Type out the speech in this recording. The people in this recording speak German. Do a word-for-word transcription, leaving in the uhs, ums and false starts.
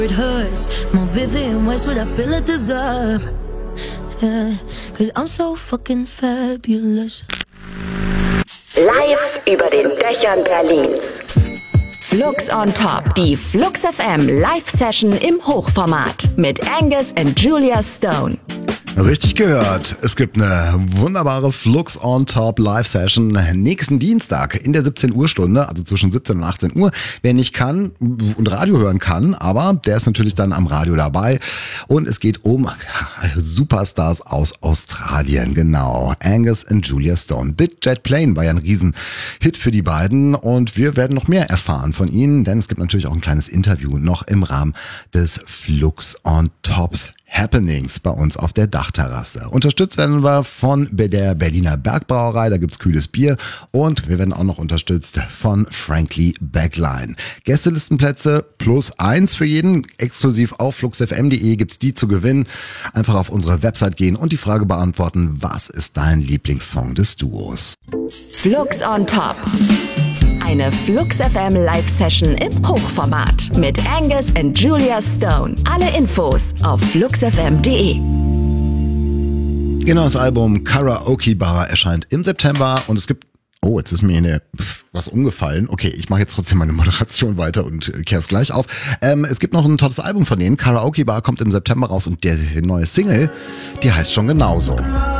It hurts more vivid in ways what I feel it deserve. Yeah, cause I'm so fucking fabulous. Live über den Dächern Berlins. Flux on Top, die Flux F M Live-Session im Hochformat mit Angus und Julia Stone. Richtig gehört. Es gibt eine wunderbare Flux on Top Live-Session nächsten Dienstag in der siebzehn Uhr Stunde, also zwischen siebzehn und achtzehn Uhr. Wer nicht kann und Radio hören kann, aber der ist natürlich dann am Radio dabei. Und es geht um Superstars aus Australien, genau. Angus und Julia Stone. Big Jet Plane war ja ein Riesenhit für die beiden und wir werden noch mehr erfahren von ihnen, denn es gibt natürlich auch ein kleines Interview noch im Rahmen des Flux on Tops Happenings bei uns auf der Dachterrasse. Unterstützt werden wir von der Berliner Bergbrauerei, da gibt's kühles Bier und wir werden auch noch unterstützt von Frankly Backline. Gästelistenplätze plus eins für jeden, exklusiv auf fluxfm punkt de gibt's die zu gewinnen. Einfach auf unsere Website gehen und die Frage beantworten, was ist dein Lieblingssong des Duos? Flux on Top. Eine Flux F M Live-Session im Hochformat mit Angus und Julia Stone. Alle Infos auf fluxfm punkt de. Genau, das Album Karaoke Bar erscheint im September und es gibt... Oh, jetzt ist mir eine, was umgefallen. Okay, ich mache jetzt trotzdem meine Moderation weiter und kehre es gleich auf. Ähm, es gibt noch ein tolles Album von denen. Karaoke Bar kommt im September raus und der neue Single, die heißt schon genauso.